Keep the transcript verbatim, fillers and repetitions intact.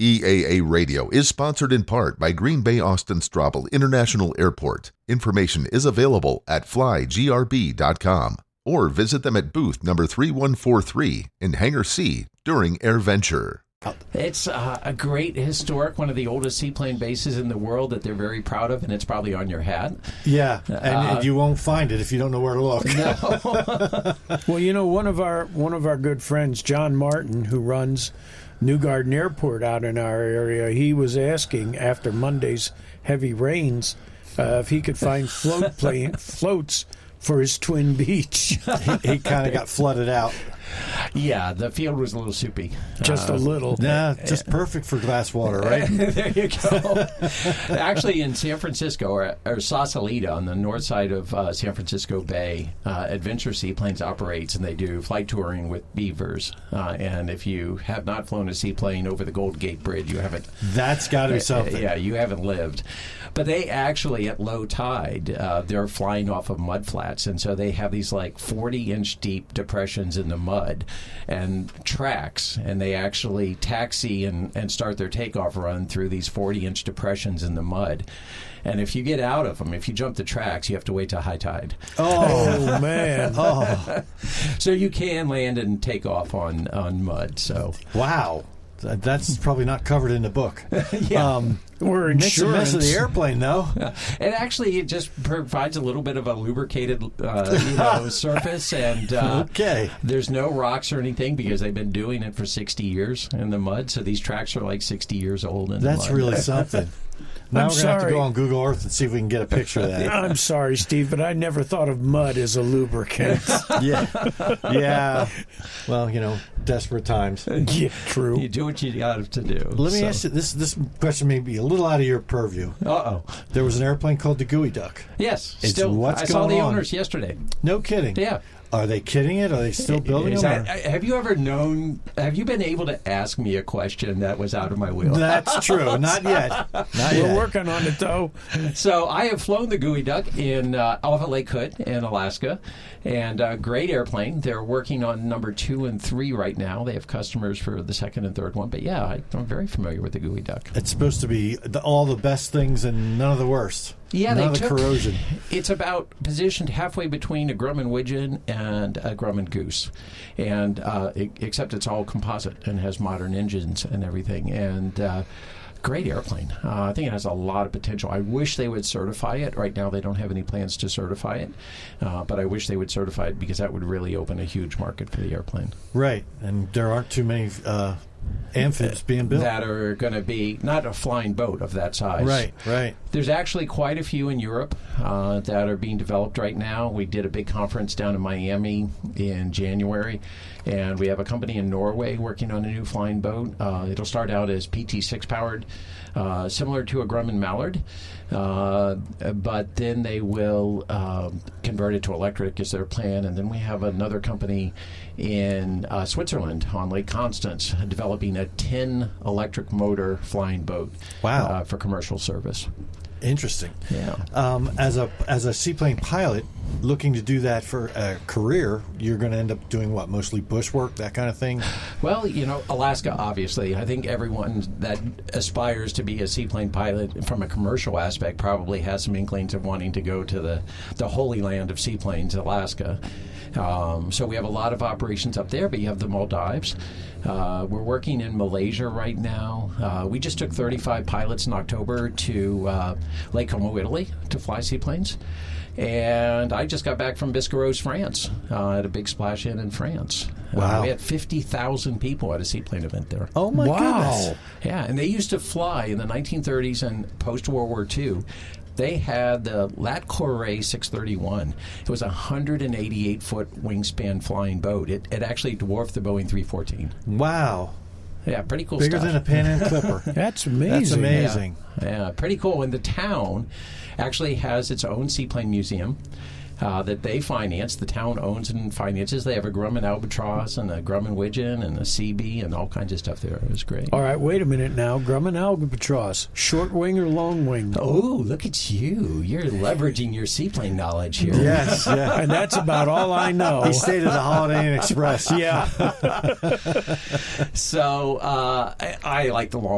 E A A Radio is sponsored in part by Green Bay Austin Straubel International Airport. Information is available at fly g r b dot com or visit them at booth number three one four three in Hangar C during AirVenture. It's uh, a great historic, one of the oldest seaplane bases in the world that they're very proud of, and it's probably on your hat. Yeah, and Uh, you won't find it if you don't know where to look. No. Well, you know, one of our one of our good friends, John Martin, who runs New Garden Airport out in our area, he was asking after Monday's heavy rains uh, if he could find float plane floats for his Twin Beach. he he kind of got flooded out. Yeah, the field was a little soupy. Just Uh, a little. Nah, just perfect for glass water, right? There you go. Actually, in San Francisco, or, or Sausalito, on the north side of uh, San Francisco Bay, uh, Adventure Seaplanes operates, and they do flight touring with beavers. Uh, and if you have not flown a seaplane over the Golden Gate Bridge, you haven't. That's got to be something. Yeah, you haven't lived. But they actually, at low tide, uh, they're flying off of mud flats, and so they have these like forty-inch deep depressions in the mud and tracks, and they actually taxi and, and start their takeoff run through these forty-inch depressions in the mud. And if you get out of them, if you jump the tracks, you have to wait till high tide. Oh, man. Oh, So you can land and take off on, on mud. So wow. Th- That's probably not covered in the book. yeah. Um, We're makes a mess insurance. of the airplane, though. And actually, it just provides a little bit of a lubricated, uh, you know, surface, and uh, Okay. there's no rocks or anything because they've been doing it for sixty years in the mud. So these tracks are like sixty years old in That's the mud. really something. Now I'm we're going to have to sorry. go on Google Earth and see if we can get a picture of that. I'm sorry, Steve, but I never thought of mud as a lubricant. Yeah. Yeah. Well, you know, desperate times. Yeah, true. You do what you got to do. Let me so. ask you, this this question may be a little out of your purview. Uh-oh. There was an airplane called the Gooey Duck. Yes. It's Still, what's I saw going the on. owners yesterday. No kidding. Yeah. Are they kidding it? Are they still building Is them? that- or- have you ever known, have you been able to ask me a question that was out of my wheel? That's true. Not yet. Not We're yet. working on it, though. So I have flown the Gooey Duck in uh, Elephant Lake Hood in Alaska, and uh, great airplane. They're working on number two and three right now. They have customers for the second and third one. But yeah, I, I'm very familiar with the Gooey Duck. It's supposed to be the, all the best things and none of the worst. Yeah, none they of the took, corrosion. It's about positioned halfway between a Grumman Widgeon and a Grumman Goose, and uh, it, except it's all composite and has modern engines and everything. And uh, great airplane. Uh, I think it has a lot of potential. I wish they would certify it. Right now, they don't have any plans to certify it, uh, but I wish they would certify it because that would really open a huge market for the airplane. Right. And there aren't too many uh, amphibs being built. That are going to be not a flying boat of that size. Right, right. There's actually quite a few in Europe uh, that are being developed right now. We did a big conference down in Miami in January, and we have a company in Norway working on a new flying boat. Uh, it'll start out as P T six powered, uh, similar to a Grumman Mallard, uh, but then they will uh, convert it to electric is their plan. And then we have another company in uh, Switzerland on Lake Constance developing a ten electric motor flying boat. Wow. Uh, for commercial service. Interesting. Yeah. Um, as a as a seaplane pilot, looking to do that for a career, you're going to end up doing what? Mostly bush work, that kind of thing? Well, you know, Alaska, obviously. I think everyone that aspires to be a seaplane pilot from a commercial aspect probably has some inklings of wanting to go to the, the holy land of seaplanes, Alaska. Um, so we have a lot of operations up there, but you have the Maldives. Uh, we're working in Malaysia right now. Uh, we just took thirty-five pilots in October to uh, Lake Como, Italy, to fly seaplanes. And I just got back from Biscarrosse, France, uh, at a big splash in in France. Wow. Uh, we had fifty thousand people at a seaplane event there. Oh, my Wow. goodness. Yeah, and they used to fly in the nineteen thirties and post-World War Two. They had the Lat Corée six thirty-one. It was a one hundred eighty-eight foot wingspan flying boat. It, it actually dwarfed the Boeing three fourteen. Wow. Yeah, pretty cool Bigger stuff. than a Pan Am Clipper. That's amazing. That's amazing. Yeah, pretty cool. And the town actually has its own seaplane museum uh, that they finance. The town owns and finances. They have a Grumman Albatross and a Grumman Widgeon and a C B and all kinds of stuff there. It was great. All right, wait a minute now. Grumman Albatross, short wing or long wing? Oh, look at you. You're leveraging your seaplane knowledge here. Yes, yeah. And that's about all I know. He stayed at the Holiday Inn Express. Yeah. So uh, I, I like the long